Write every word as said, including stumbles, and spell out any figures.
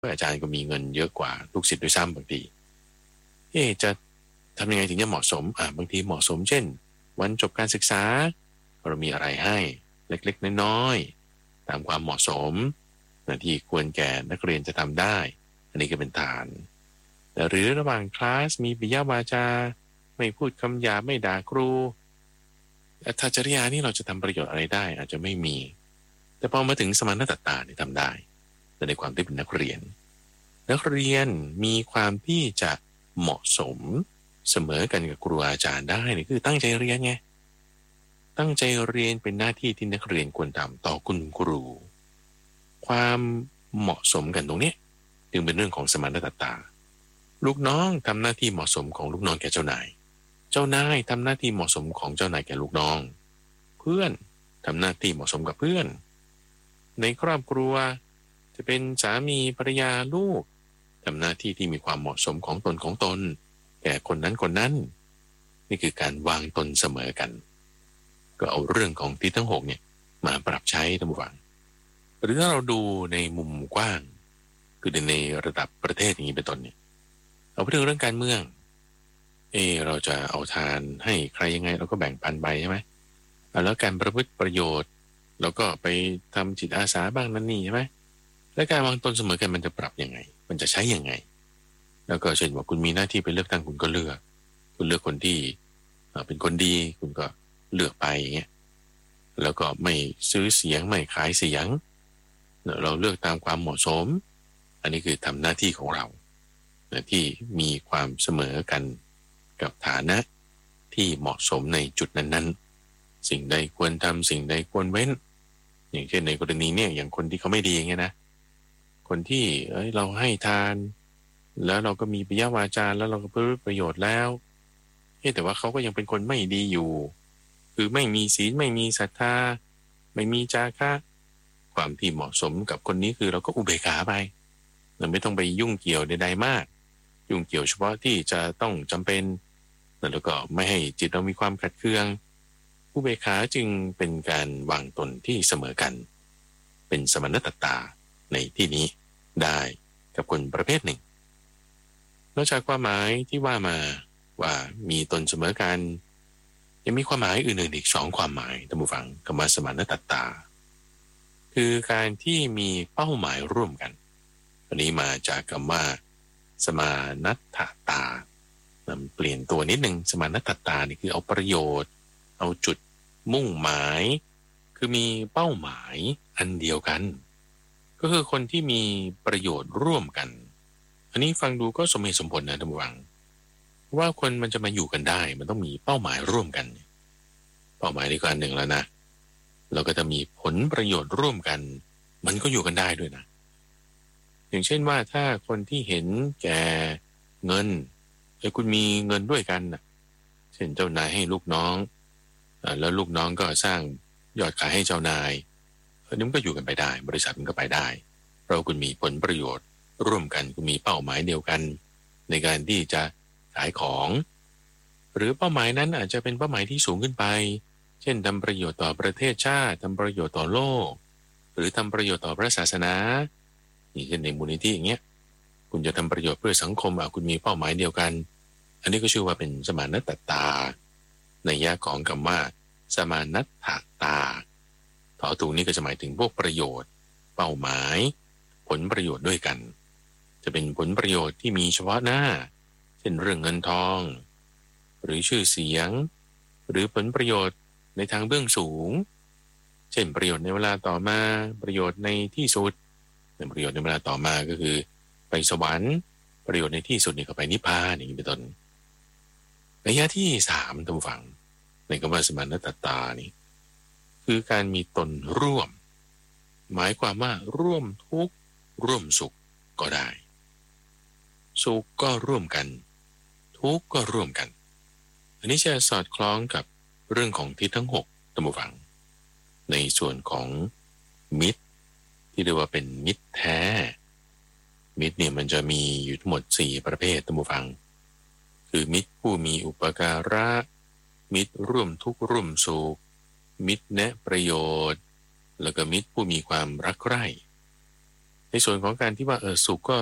อาจารย์ก็มีเงินเยอะกว่าลูกศิษย์ด้วยซ้ำบางทีเอ๊ะจะทำยังไงถึงจะเหมาะสมอ่าบางทีเหมาะสมเช่นวันจบการศึกษาเรามีอะไรให้เล็กๆน้อยๆตามความเหมาะสมที่ควรแก่นักเรียนจะทำได้อันนี้ก็เป็นฐานหรือระหว่างคลาสมีปิยวาจาไม่พูดคำหยาบไม่ด่าครูอัตถจริยานี่เราจะทำประโยชน์อะไรได้อาจจะไม่มีแต่พอมาถึงสมณตัตตาเนี่ยทำได้แต่ในความที่เป็นนักเรียนนักเรียนมีความที่จะเหมาะสมเสมอกันกับครูอาจารย์ได้นี่คือตั้งใจเรียนไงตั้งใจเรียนเป็นหน้าที่ที่นักเรียนควรทำต่อคุณครูความเหมาะสมกันตรงนี้จึงเป็นเรื่องของสมณตัตตาลูกน้องทำหน้าที่เหมาะสมของลูกน้องแก่เจ้านายเจ้านายทำหน้าที่เหมาะสมของเจ้านายแก่ลูกน้องเพื่อนทำหน้าที่เหมาะสมกับเพื่อนในครอบครัวจะเป็นสามีภรรยาลูกทำหน้าที่ที่มีความเหมาะสมของตนของตนแก่คนนั้นคนนั้นนี่คือการวางตนเสมอกันก็เอาเรื่องของทิศทั้งหกเนี่ยมาปรับใช้ท่านผู้ฟังหรือถ้าเราดูในมุมกว้างคือในระดับประเทศอย่างนี้เป็นต้นเนี่ยเอาไปถึงเรื่องการเมืองเออเราจะเอาทานให้ใครยังไงเราก็แบ่งปันไปใช่ไหมแล้วการประพฤติประโยชน์เราก็ไปทำจิตอาสาบ้างนั่นนี่ใช่ไหมและการวางตนเสมอกันมันจะปรับยังไงมันจะใช้ยังไงแล้วก็เช่นว่าคุณมีหน้าที่ไปเลือกตั้งคุณก็เลือกคุณเลือกคนที่เป็นคนดีคุณก็เลือกไปอย่างเงี้ยแล้วก็ไม่ซื้อเสียงไม่ขายเสียงเราเลือกตามความเหมาะสมอันนี้คือทำหน้าที่ของเราที่มีความเสมอกันกับฐานะที่เหมาะสมในจุดนั้นๆสิ่งใดควรทำสิ่งใดควรเว้นอย่างเช่นในกรณีเนี่ยอย่างคนที่เขาไม่ดีอย่างเงี้ยนะคนที่เอ้ยเราให้ทานแล้วเราก็มีปิยวาจาแล้วเราก็เพื่อประโยชน์แล้วแต่ว่าเขาก็ยังเป็นคนไม่ดีอยู่คือไม่มีศีลไม่มีศรัทธาไม่มีจาคะความที่เหมาะสมกับคนนี้คือเราก็อุเบกขาไปเราไม่ต้องไปยุ่งเกี่ยวใดๆมากยุ่งเกี่ยวเฉพาะที่จะต้องจำเป็นแล้วก็ไม่ให้จิตเรามีความขัดเคืองอุเบกขาจึงเป็นการวางตนที่เสมอกันเป็นสมณตัตตาในที่นี้ได้กับคนประเภทหนึ่งนอกจากความหมายที่ว่ามาว่ามีตนเสมอกันยังมีความหมายอื่นๆอีกสองความหมายท่านผู้ฟังคำว่าสมณตัตตาคือการที่มีเป้าหมายร่วมกันอันนี้มาจากคำว่าสมานัตถตานำเปลี่ยนตัวนิดหนึ่งสมานัตถตานี่คือเอาประโยชน์เอาจุดมุ่งหมายคือมีเป้าหมายอันเดียวกันก็คือคนที่มีประโยชน์ร่วมกันอันนี้ฟังดูก็สมเหตุสมผลนะท่านผู้ฟังว่าคนมันจะมาอยู่กันได้มันต้องมีเป้าหมายร่วมกันเป้าหมายนี้ก็อันหนึ่งแล้วนะเราก็จะมีผลประโยชน์ร่วมกันมันก็อยู่กันได้ด้วยนะอย่างเช่นว่าถ้าคนที่เห็นแก่เงินแล้วคุณมีเงินด้วยกันนะเช่นเจ้านายให้ลูกน้องแล้วลูกน้องก็สร้างยอดขายให้เจ้านายอันนี้มันก็อยู่กันไปได้บริษัทมันก็ไปได้เพราะคุณมีผลประโยชน์ร่วมกันคุณมีเป้าหมายเดียวกันในการที่จะขายของหรือเป้าหมายนั้นอาจจะเป็นเป้าหมายที่สูงขึ้นไปเช่นทำประโยชน์ต่อประเทศชาติทำประโยชน์ต่อโลกหรือทำประโยชน์ต่อพระศาสนาอย่างเช่นในมูลนิธิอย่างเงี้ยคุณจะทำประโยชน์เพื่อสังคมอ่ะคุณมีเป้าหมายเดียวกันอันนี้ก็ชื่อว่าเป็นสมานัตตาในยะของคำว่าสมานัตตาต่อตูนี้ก็จะหมายถึงพวกประโยชน์เป้าหมายผลประโยชน์ด้วยกันจะเป็นผลประโยชน์ที่มีเฉพาะหน้าเช่นเรื่องเงินทองหรือชื่อเสียงหรือผลประโยชน์ในทางเบื้องสูงเช่นประโยชน์ในเวลาต่อมาประโยชน์ในที่สุดประโยชน์ในเวลาต่อมาก็คือไปสวรรค์ประโยชน์ในที่สุดนี่ก็ไปนิพพานอย่างนี้เป็นต้นระยะที่สามท่านผู้ฟังในคำว่าสมานัตตานี่คือการมีตนร่วมหมายความว่าร่วมทุกข์ร่วมสุขก็ได้สุขก็ร่วมกันทุกข์ก็ร่วมกันอันนี้จะสอดคล้องกับเรื่องของทิศทั้งหกท่านผู้ฟังในส่วนของมิตรที่เรียกว่าเป็นมิตรแท้มิตรเนี่ยมันจะมีอยู่ทั้งหมดสี่ประเภทท่านผู้ฟังคือมิตรผู้มีอุปการะมิตรร่วมทุกข์ร่วมสุขมิตรแนะประโยชน์แล้วก็มิตรผู้มีความรักใคร่ในส่วนของการที่ว่าเออสุขก็